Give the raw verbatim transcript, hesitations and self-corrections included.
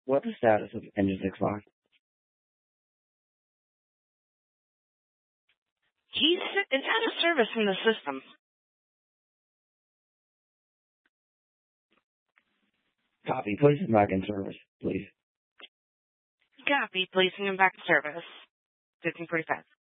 What's the status of Engine six five? He's it's out of service in the system. Copy. Place him back in service, please. Copy. Placing him back in service. Fifteen forty-five.